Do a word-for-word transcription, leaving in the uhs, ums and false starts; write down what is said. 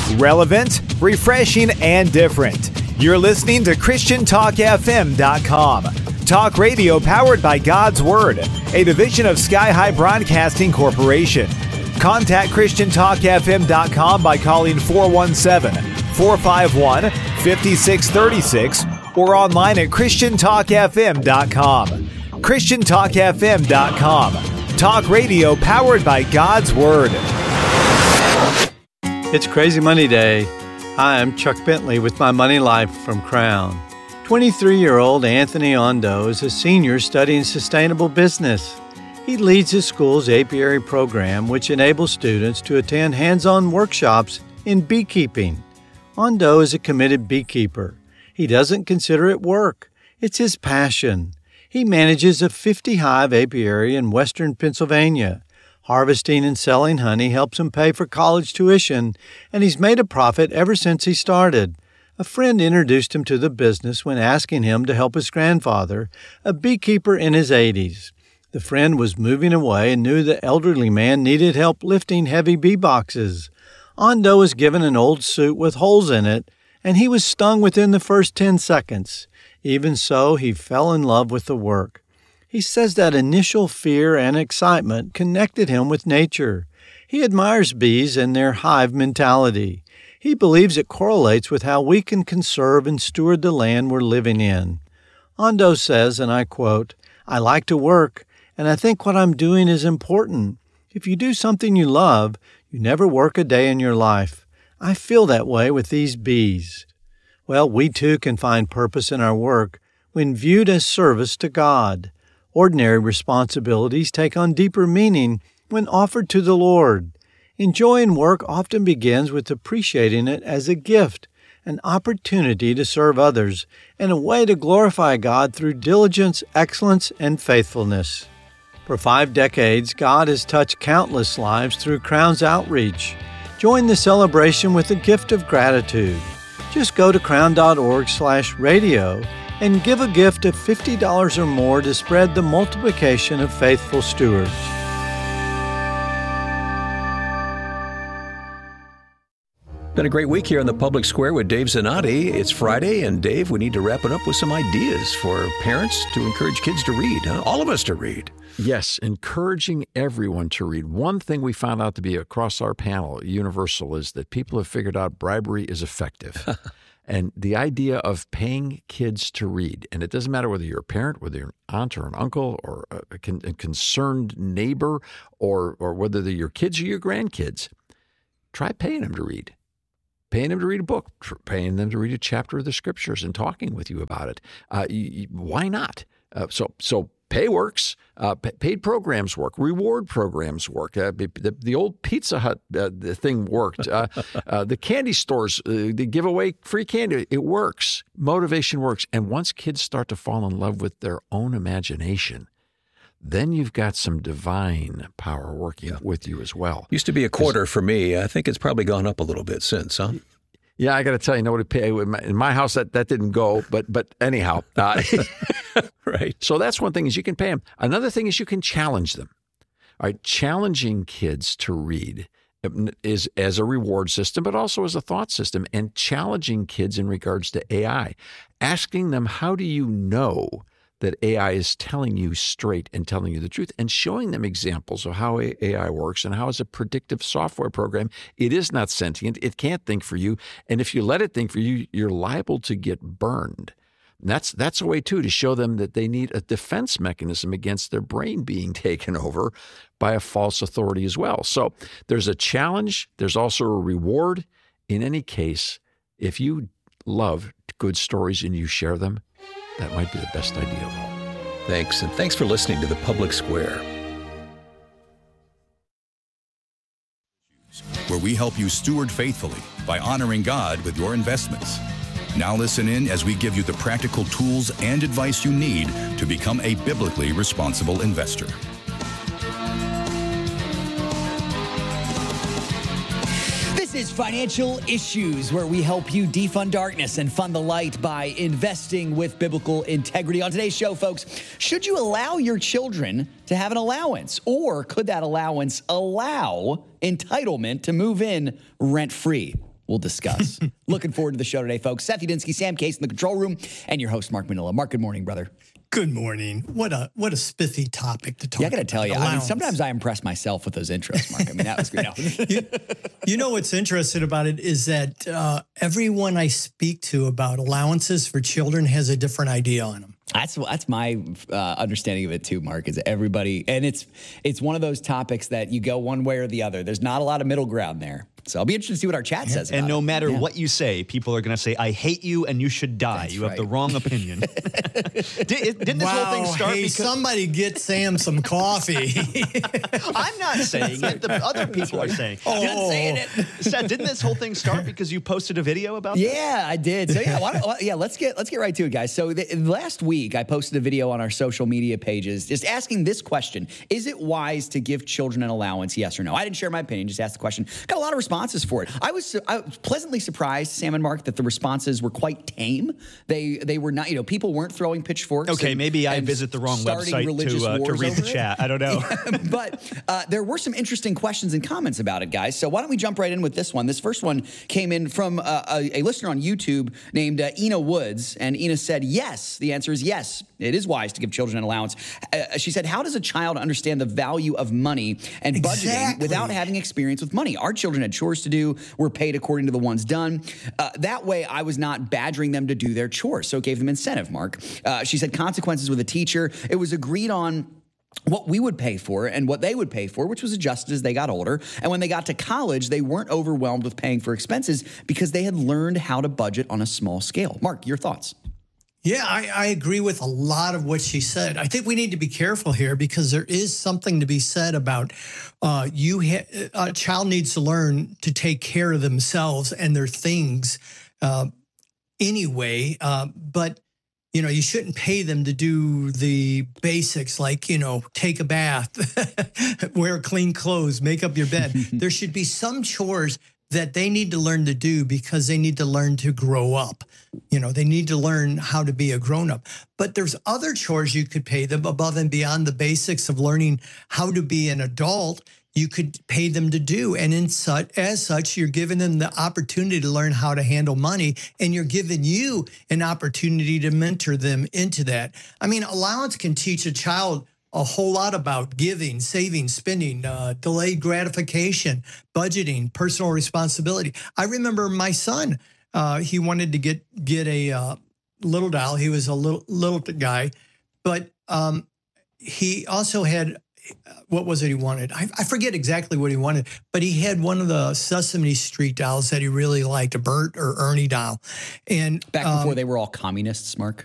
Relevant, refreshing, and different. You're listening to Christian Talk F M dot com. Talk radio powered by God's Word, a division of Sky High Broadcasting Corporation. Contact Christian Talk F M dot com by calling four one seven, four five one, five six three six or online at Christian Talk F M dot com. Christian Talk F M dot com. Talk radio powered by God's Word. It's Crazy Money Day. Hi, I'm Chuck Bentley with my Money Life from Crown. twenty-three-year-old Anthony Ondo is a senior studying sustainable business. He leads his school's apiary program, which enables students to attend hands-on workshops in beekeeping. Ondo is a committed beekeeper. He doesn't consider it work. It's his passion. He manages a fifty-hive apiary in western Pennsylvania. Harvesting and selling honey helps him pay for college tuition, and he's made a profit ever since he started. A friend introduced him to the business when asking him to help his grandfather, a beekeeper in his eighties. The friend was moving away and knew the elderly man needed help lifting heavy bee boxes. Ondo was given an old suit with holes in it, and he was stung within the first ten seconds. Even so, he fell in love with the work. He says that initial fear and excitement connected him with nature. He admires bees and their hive mentality. He believes it correlates with how we can conserve and steward the land we're living in. Ondo says, and I quote, "I like to work, and I think what I'm doing is important. If you do something you love, you never work a day in your life. I feel that way with these bees." Well, we too can find purpose in our work when viewed as service to God. Ordinary responsibilities take on deeper meaning when offered to the Lord. Enjoying work often begins with appreciating it as a gift, an opportunity to serve others, and a way to glorify God through diligence, excellence, and faithfulness. For five decades, God has touched countless lives through Crown's outreach. Join the celebration with a gift of gratitude. Just go to crown.org slash radio and give a gift of fifty dollars or more to spread the multiplication of faithful stewards. Been a great week here on the Public Square with Dave Zanotti. It's Friday, and Dave, we need to wrap it up with some ideas for parents to encourage kids to read, huh? All of us to read. Yes, encouraging everyone to read. One thing we found out to be across our panel, universal, is that people have figured out bribery is effective. And the idea of paying kids to read, and it doesn't matter whether you're a parent, whether you're an aunt or an uncle or a, con- a concerned neighbor, or or whether they're your kids or your grandkids, try paying them to read. Paying them to read a book, paying them to read a chapter of the Scriptures and talking with you about it. Uh, you, you, why not? Uh, so so pay works. Uh, p- paid programs work. Reward programs work. Uh, the, the old Pizza Hut uh, the thing worked. Uh, uh, the candy stores, uh, they give away free candy. It works. Motivation works. And once kids start to fall in love with their own imagination, then you've got some divine power working yeah. with you as well. Used to be a quarter for me. I think it's probably gone up a little bit since, huh? Yeah, I got to tell you, nobody pay in my, in my house that, that didn't go, but but anyhow, uh, right. So that's one thing is you can pay them. Another thing is you can challenge them. All right, challenging kids to read is as a reward system, but also as a thought system, and challenging kids in regards to A I, asking them, how do you know that A I is telling you straight and telling you the truth, and showing them examples of how A I works and how as a predictive software program, it is not sentient, it can't think for you, and if you let it think for you, you're liable to get burned. And that's that's a way, too, to show them that they need a defense mechanism against their brain being taken over by a false authority as well. So there's a challenge, there's also a reward. In any case, if you love good stories and you share them, that might be the best idea of all. Thanks, and thanks for listening to The Public Square, where we help you steward faithfully by honoring God with your investments. Now listen in as we give you the practical tools and advice you need to become a biblically responsible investor. This is Financial Issues, where we help you defund darkness and fund the light by investing with biblical integrity. On today's show, folks, should you allow your children to have an allowance, or could that allowance allow entitlement to move in rent-free? we'll discuss. Looking forward to the show today, folks. Seth Udinsky, Sam Case in the control room, and your host, Mark Manila. Mark, good morning, brother. Good morning. What a what a spiffy topic to talk about. Yeah, I got to tell you, allowance. I mean, sometimes I impress myself with those intros, Mark. I mean, that was great. you, you know what's interesting about it is that uh, everyone I speak to about allowances for children has a different idea on them. That's that's my uh, understanding of it too, Mark. Is everybody, and it's it's one of those topics that you go one way or the other. There's not a lot of middle ground there. So I'll be interested to see what our chat says. And about no it. matter yeah. what you say, people are going to say, "I hate you and you should die. That's you have right. the wrong opinion." Did, didn't this wow, whole thing start hey, because somebody get Sam some coffee? I'm not saying it. The other people are saying. Oh. Didn't saying it. Seth, didn't this whole thing start because you posted a video about this? Yeah, I did. So yeah, why don't, well, yeah, let's get let's get right to it, guys. So the, last week I posted a video on our social media pages just asking this question: is it wise to give children an allowance? Yes or no? I didn't share my opinion; just asked the question. Got a lot of responses for it. I was I was pleasantly surprised, Sam and Mark, that the responses were quite tame. They they were not, you know, people weren't throwing pitchforks. Okay, and, maybe I and visit the wrong starting website religious to uh, to wars read the over it. chat. I don't know. But uh, there were some interesting questions and comments about it, guys. So why don't we jump right in with this one? This first one came in from uh, a, a listener on YouTube named uh, Ina Woods, and Ina said, yes, the answer is yes. It is wise to give children an allowance. Uh, she said, how does a child understand the value of money and budgeting Exactly. without having experience with money? Our children had chores to do. We're paid according to the ones done. Uh, that way, I was not badgering them to do their chores, so it gave them incentive, Mark. Uh, she said consequences with a teacher. It was agreed on what we would pay for and what they would pay for, which was adjusted as they got older. And when they got to college, they weren't overwhelmed with paying for expenses because they had learned how to budget on a small scale. Mark, your thoughts? Yeah, I, I agree with a lot of what she said. I think we need to be careful here because there is something to be said about uh, you. Ha- a child needs to learn to take care of themselves and their things uh, anyway. Uh, but you know, you shouldn't pay them to do the basics like, you know, take a bath, wear clean clothes, make up your bed. There should be some chores that they need to learn to do because they need to learn to grow up. You know, they need to learn how to be a grown-up. But there's other chores you could pay them above and beyond the basics of learning how to be an adult. You could pay them to do. And in such, as such, you're giving them the opportunity to learn how to handle money, and you're giving you an opportunity to mentor them into that. I mean, allowance can teach a child a whole lot about giving, saving, spending, uh, delayed gratification, budgeting, personal responsibility. I remember my son, uh, he wanted to get get a uh, little doll. He was a little little guy, but um, he also had, what was it he wanted? I, I forget exactly what he wanted, but he had one of the Sesame Street dolls that he really liked, a Bert or Ernie doll. And Back um, before they were all communists, Mark.